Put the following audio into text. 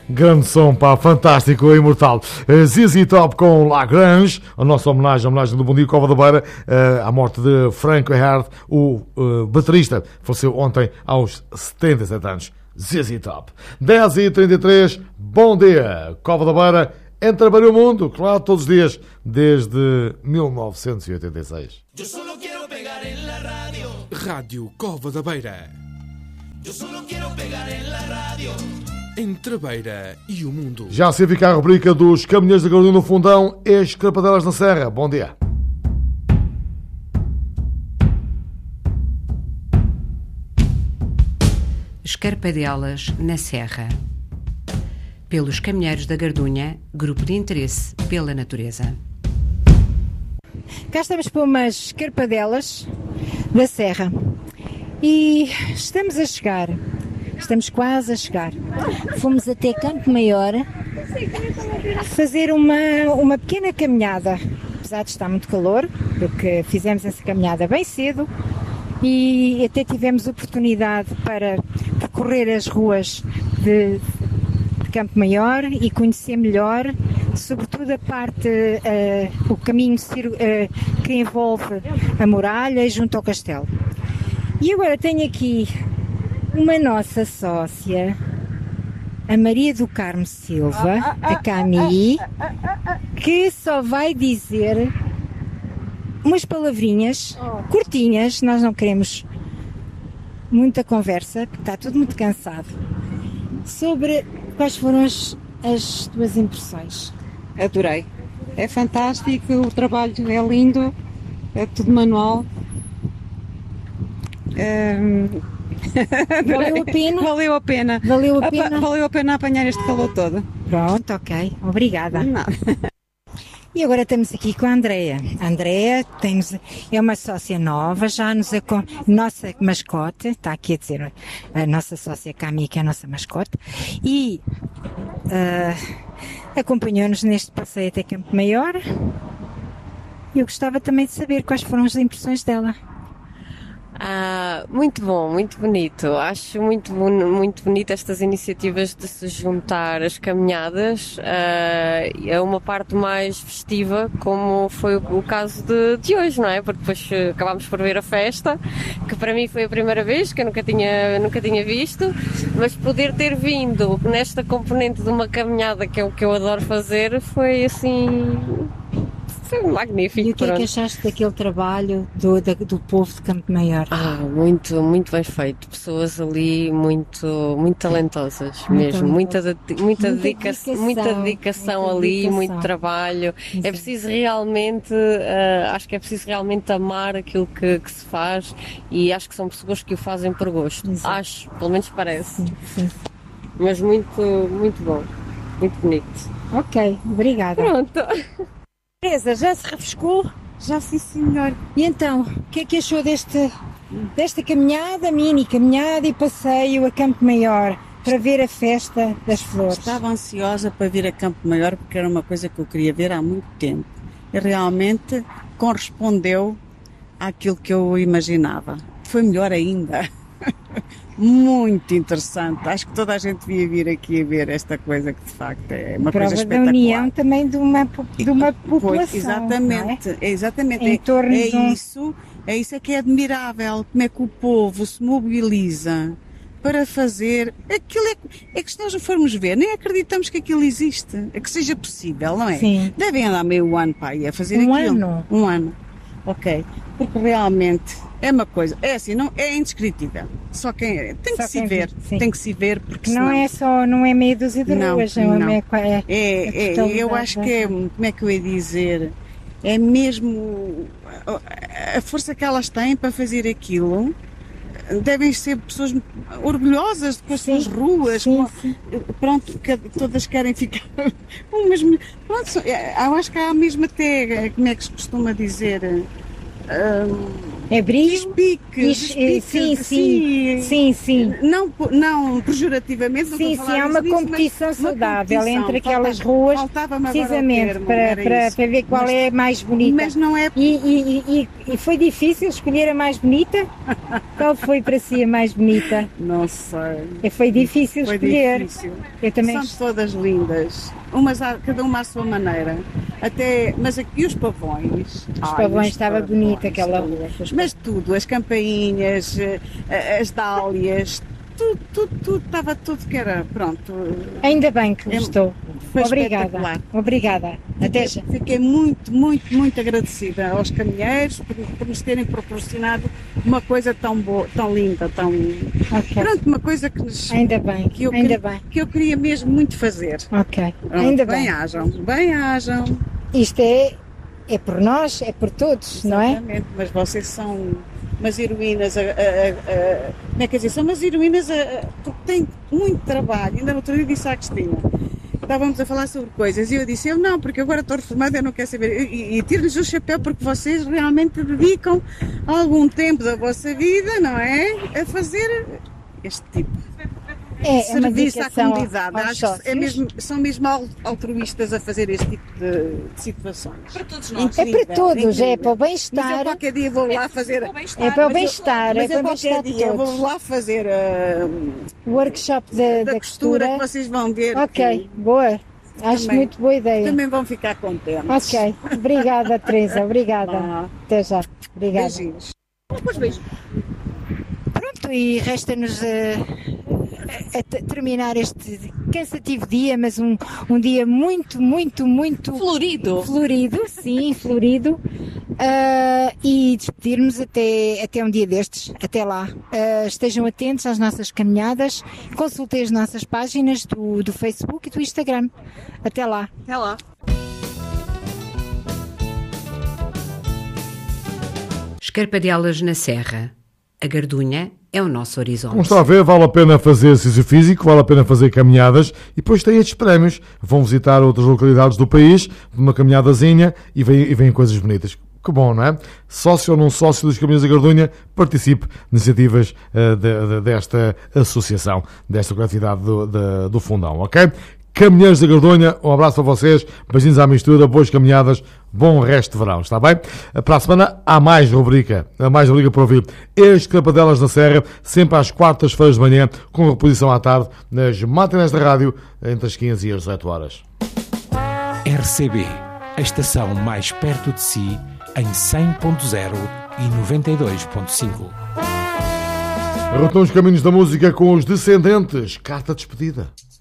Grande som, pá, fantástico, imortal. ZZ Top com Lagrange, a nossa homenagem do Bom Dia Cova da Beira, à morte de Frank Herd, o baterista, faleceu ontem aos 77 anos. ZZ Top. 10h33, bom dia, Cova da Beira, entre a Beira e o mundo, claro, todos os dias, desde 1986. Eu só quero pegar em la rádio. Rádio Cova da Beira. Eu só quero pegar em la rádio. Entre a Beira e o mundo. Já se fica a rubrica dos caminhões da Gardunha no Fundão e Escarpadelas na Serra. Bom dia. Escarpadelas na Serra. Pelos Caminheiros da Gardunha, grupo de interesse pela natureza. Cá estamos para umas escarpadelas da Serra e estamos a chegar. Estamos quase a chegar. Fomos até Campo Maior fazer uma pequena caminhada, apesar de estar muito calor, porque fizemos essa caminhada bem cedo e até tivemos oportunidade para percorrer as ruas de Campo Maior e conhecer melhor, sobretudo a parte, o caminho que envolve a muralha e junto ao castelo. E agora tenho aqui uma nossa sócia, a Maria do Carmo Silva, a Cami, que só vai dizer umas palavrinhas curtinhas, nós não queremos muita conversa, porque está tudo muito cansado, sobre quais foram as tuas impressões. Adorei, é fantástico, o trabalho é lindo, é tudo manual. Valeu a pena? Valeu a pena. Valeu a pena? Valeu a pena apanhar este calor todo. Pronto, ok. Obrigada. Não. E agora estamos aqui com a Andreia. A Andreia é uma sócia nova, nossa mascote, está aqui a dizer a nossa sócia Cami, que é a nossa mascote, e acompanhou-nos neste passeio até Campo Maior. E eu gostava também de saber quais foram as impressões dela. Muito bom, muito bonito. Acho muito bonito estas iniciativas de se juntar as caminhadas a uma parte mais festiva, como foi o caso de hoje, não é? Porque depois acabámos por ver a festa, que para mim foi a primeira vez, que eu nunca tinha visto, mas poder ter vindo nesta componente de uma caminhada, que é o que eu adoro fazer, foi assim... Foi magnífico. E o que é que achaste daquele trabalho do povo de Campo Maior? Muito bem feito. Pessoas ali muito talentosas mesmo. Muita dedicação ali, muito trabalho. Exato. É preciso realmente, acho que é preciso realmente amar aquilo que se faz e acho que são pessoas que o fazem por gosto. Exato. Acho, pelo menos parece. Sim. Mas muito bom. Muito bonito. Ok, obrigada. Pronto. Teresa, já se refrescou? Já sim, senhor. E então, o que é que achou desta caminhada, mini caminhada e passeio a Campo Maior para ver a festa das flores? Estava ansiosa para vir a Campo Maior porque era uma coisa que eu queria ver há muito tempo. E realmente correspondeu àquilo que eu imaginava. Foi melhor ainda. Muito interessante. Acho que toda a gente devia vir aqui a ver esta coisa que de facto é uma coisa espetacular. Prova da união também de uma população. Pois, exatamente, não é? Exatamente. Em torno É isso que é admirável, como é que o povo se mobiliza para fazer aquilo. É que se nós formos ver, nem acreditamos que aquilo existe, é que seja possível, não é? Sim. Devem andar meio ano para aí a fazer aquilo. Um ano. Ok. Porque realmente é uma coisa, é assim, não é indescritível. Só quem tem que se ver, tem que se ver, porque não é meia dúzia de ruas, eu acho que é, como é que eu ia dizer, é mesmo a força que elas têm para fazer aquilo. Devem ser pessoas orgulhosas com as suas ruas, sim. Pronto, que todas querem ficar pronto, eu acho que há mesmo até, como é que se costuma dizer, É brilho. Sim. Não pejorativamente, não Sim, estou a falar há uma disso, competição mas uma saudável competição. entre aquelas ruas, Faltava-me agora o precisamente, termo, para era isso. ver qual é a mais bonita. Mas não é... E foi difícil escolher a mais bonita? Qual foi para si a mais bonita? Não sei. Foi difícil Foi escolher. difícil. Eu também. São todas lindas. Cada uma à sua maneira. Mas aqui os pavões. Os pavões, estava bonita aquela rua. Mas tudo, as campainhas, as dálias, tudo, estava tudo que era, pronto. Ainda bem que gostou. Foi Obrigada. espetacular. Obrigada. Até já. Fiquei muito agradecida aos caminhoneiros por nos terem proporcionado uma coisa tão boa, tão linda, tão... Ok. Pronto, uma coisa que nos... Ainda bem. Que eu queria mesmo muito fazer. Ok. Pronto, Ainda bem. Bem hajam. Isto é por nós, é por todos, não é? Exatamente, mas vocês são umas heroínas, como é que dizer? São umas heroínas porque têm muito trabalho. Ainda no outro dia disse à Cristina, estávamos a falar sobre coisas e eu disse, eu não, porque agora estou reformada, eu não quero saber. E tiro-lhes o chapéu porque vocês realmente dedicam algum tempo da vossa vida, não é? A fazer este tipo de serviço à comunidade. Acho que são mesmo altruístas a fazer este tipo de situações. Para todos nós. É para todos, é para o Mas bem-estar. eu qualquer dia vou lá fazer... É para o bem-estar, é Mas para eu o qualquer bem-estar de dia vou todos. lá fazer O workshop da costura. que vocês vão ver. Ok, boa. Acho Também- muito boa ideia. Também vão ficar contentes. Ok, obrigada, Teresa, obrigada. Ah. Até já. Obrigada. Beijinhos. Pronto, e resta-nos terminar este cansativo dia, mas um dia muito florido, sim, florido. E despedirmos até um dia destes, até lá. Estejam atentos às nossas caminhadas, consultem as nossas páginas do Facebook e do Instagram. Até lá. Até lá. Escarpadelas na Serra. A Gardunha é o nosso horizonte. Como está a ver, vale a pena fazer exercício físico, vale a pena fazer caminhadas e depois tem estes prémios. Vão visitar outras localidades do país, numa caminhadazinha e vêm coisas bonitas. Que bom, não é? Sócio ou não sócio dos Caminhos da Gardunha, participe de iniciativas desta associação, desta coletividade do Fundão, ok? Caminheiros da Gardunha, um abraço para vocês, beijinhos à mistura, boas caminhadas, bom resto de verão, está bem? Para a semana há mais rubrica para ouvir. Escarpadelas na Serra, sempre às quartas-feiras de manhã, com reposição à tarde, nas matinés da rádio, entre as 15 e as 18 horas. RCB, a estação mais perto de si, em 100.0 e 92.5. Retomamos os caminhos da música com os Descendentes, carta de despedida.